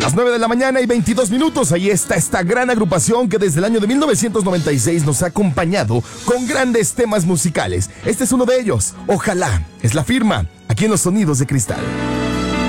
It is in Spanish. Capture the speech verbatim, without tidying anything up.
Las nueve de la mañana y veintidós minutos, ahí está esta gran agrupación que desde el año de mil novecientos noventa y seis nos ha acompañado con grandes temas musicales. Este es uno de ellos, Ojalá, es la firma, aquí en los Sonidos de Cristal.